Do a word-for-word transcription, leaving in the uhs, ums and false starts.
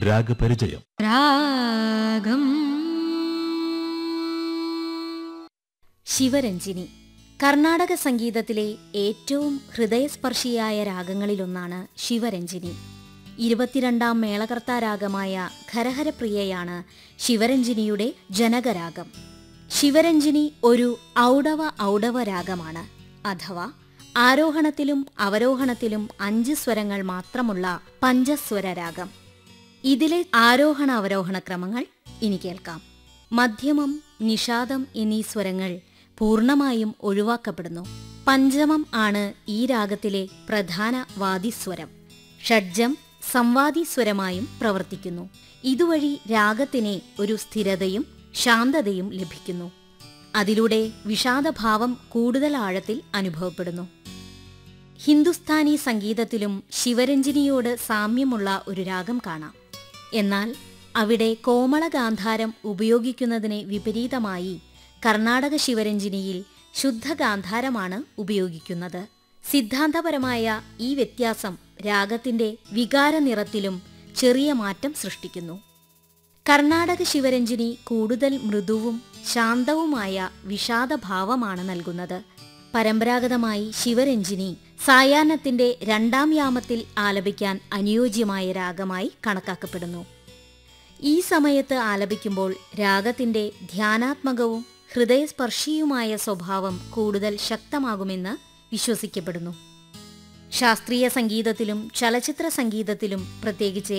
രാഗപരിചയം. രാഗം ശിവരഞ്ജിനി കർണാടക സംഗീതത്തിലെ ഏറ്റവും ഹൃദയസ്പർശിയായ രാഗങ്ങളിലൊന്നാണ് ശിവരഞ്ജിനി. ഇരുപത്തിരണ്ടാം മേളകർത്താ രാഗമായ ഖരഹരപ്രിയയാണ് ശിവരഞ്ജിനിയുടെ ജനകരാഗം. ശിവരഞ്ജിനി ഒരു ഔഡവ ഔഡവ രാഗമാണ്, അഥവാ ആരോഹണത്തിലും അവരോഹണത്തിലും അഞ്ച് സ്വരങ്ങൾ മാത്രമുള്ള പഞ്ചസ്വര രാഗം. ഇതിലെ ആരോഹണ അവരോഹണ ക്രമങ്ങൾ ഇനി കേൾക്കാം. മധ്യമം, നിഷാദം എന്നീ സ്വരങ്ങൾ പൂർണ്ണമായും ഒഴിവാക്കപ്പെടുന്നു. പഞ്ചമം ആണ് ഈ രാഗത്തിലെ പ്രധാന വാദിസ്വരം. ഷഡ്ജം സംവാദിസ്വരമായും പ്രവർത്തിക്കുന്നു. ഇതുവഴി രാഗത്തിന് ഒരു സ്ഥിരതയും ശാന്തതയും ലഭിക്കുന്നു. അതിലൂടെ വിഷാദഭാവം കൂടുതൽ ആഴത്തിൽ അനുഭവപ്പെടുന്നു. ഹിന്ദുസ്ഥാനി സംഗീതത്തിലും ശിവരഞ്ജിനിയോട് സാമ്യമുള്ള ഒരു രാഗം കാണാം. എന്നാൽ അവിടെ കോമളഗാന്ധാരം ഉപയോഗിക്കുന്നതിന് വിപരീതമായി കർണാടക ശിവരഞ്ജിനിയിൽ ശുദ്ധഗാന്ധാരമാണ് ഉപയോഗിക്കുന്നത്. സിദ്ധാന്തപരമായ ഈ വ്യത്യാസം രാഗത്തിന്റെ വികാരനിറത്തിലും ചെറിയ മാറ്റം സൃഷ്ടിക്കുന്നു. കർണാടക ശിവരഞ്ജിനി കൂടുതൽ മൃദുവും ശാന്തവുമായ വിഷാദഭാവമാണ് നൽകുന്നത്. പരമ്പരാഗതമായി ശിവരഞ്ജിനി സായാഹ്നത്തിന്റെ രണ്ടാം യാമത്തിൽ ആലപിക്കാൻ അനുയോജ്യമായ രാഗമായി കണക്കാക്കപ്പെടുന്നു. ഈ സമയത്ത് ആലപിക്കുമ്പോൾ രാഗത്തിന്റെ ധ്യാനാത്മകവും ഹൃദയസ്പർശിയുമായ സ്വഭാവം കൂടുതൽ ശക്തമാകുമെന്ന് വിശ്വസിക്കപ്പെടുന്നു. ശാസ്ത്രീയ സംഗീതത്തിലും ചലച്ചിത്ര സംഗീതത്തിലും, പ്രത്യേകിച്ച്